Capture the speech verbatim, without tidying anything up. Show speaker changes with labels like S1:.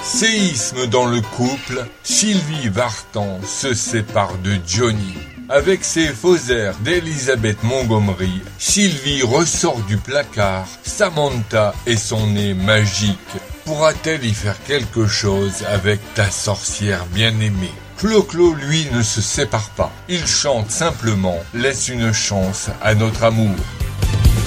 S1: Séisme dans le couple, Sylvie Vartan se sépare de Johnny. Avec ses faux airs d'Elizabeth Montgomery, Sylvie ressort du placard Samantha et son nez magique. Pourra-t-elle y faire quelque chose avec ta sorcière bien-aimée? Clo-Clo, lui, ne se sépare pas. Il chante simplement « Laisse une chance à notre amour ».